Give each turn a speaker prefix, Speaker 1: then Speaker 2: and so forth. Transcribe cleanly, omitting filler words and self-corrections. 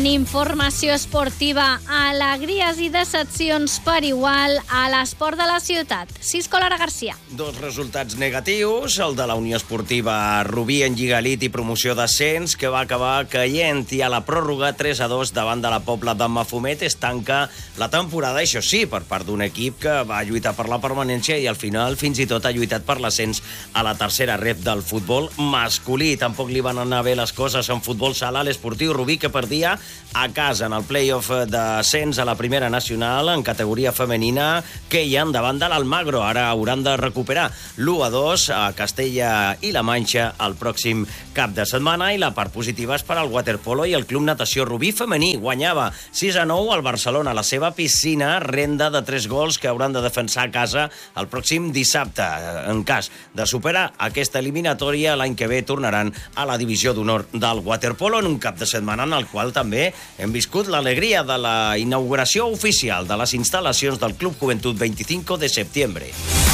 Speaker 1: En informació esportiva, alegries i decepcions per igual a l'esport de la ciutat. Cisco Lara Garcia.
Speaker 2: Dos resultats negatius, el de la Unió Esportiva Rubí en Lliga Elit i promoció d'ascens, que va acabar caient, i a la pròrroga 3-2 davant de la Pobla de Mafumet es tanca la temporada, això sí, per part d'un equip que va lluitar per la permanència i al final fins i tot ha lluitat per l'ascens a la tercera ref del futbol masculí. Tampoc li van anar bé les coses en futbol sala a l'Esportiu Rubí, que perdia a casa en el play-off d'ascens a la primera nacional en categoria femenina, que hi ha davant de l'Almagro. Ara hauran de recuperar l'1-2 a Castella i la Manxa el pròxim cap de setmana. I la part positiva és per al waterpolo i el Club Natació Rubí femení. Guanyava 6-9 al Barcelona a la seva piscina, renda de 3 gols que hauran de defensar a casa el pròxim dissabte. En cas de superar aquesta eliminatòria, l'any que ve tornaran a la divisió d'honor del waterpolo en un cap de setmana en el qual també hem viscut l'alegria de la inauguració oficial de les instal·lacions del Club Juventud 25 de Septiembre.